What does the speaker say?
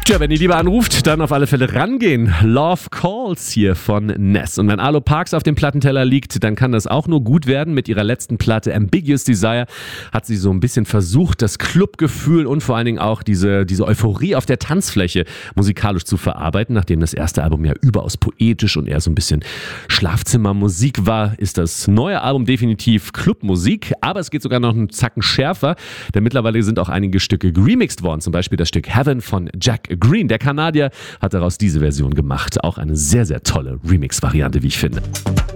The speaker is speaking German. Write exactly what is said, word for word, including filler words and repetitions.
Tja, wenn die Liebe anruft, dann auf alle Fälle rangehen. Love Calls hier von Ness. Und wenn Arlo Parks auf dem Plattenteller liegt, dann kann das auch nur gut werden. Mit ihrer letzten Platte Ambiguous Desire hat sie so ein bisschen versucht, das Clubgefühl und vor allen Dingen auch diese, diese Euphorie auf der Tanzfläche musikalisch zu verarbeiten. Nachdem das erste Album ja überaus poetisch und eher so ein bisschen Schlafzimmermusik war, ist das neue Album definitiv Clubmusik. Aber es geht sogar noch einen Zacken schärfer, denn mittlerweile sind auch einige Stücke geremixed worden. Zum Beispiel das Stück Heaven von Jack Green. Der Kanadier hat daraus diese Version gemacht. Auch eine sehr, sehr tolle Remix-Variante, wie ich finde.